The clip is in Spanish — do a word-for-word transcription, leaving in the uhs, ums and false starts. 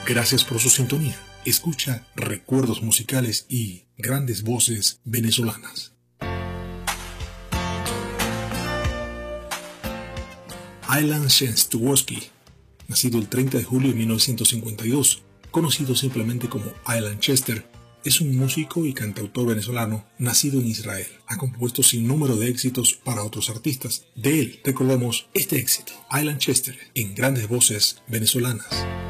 Gracias por su sintonía. Escucha recuerdos musicales y grandes voces venezolanas. Alan Szczęsny, nacido el treinta de julio de mil novecientos cincuenta y dos, conocido simplemente como Alan Chester, es un músico y cantautor venezolano nacido en Israel. Ha compuesto sin número de éxitos para otros artistas. De él recordamos este éxito, Alan Chester, en grandes voces venezolanas.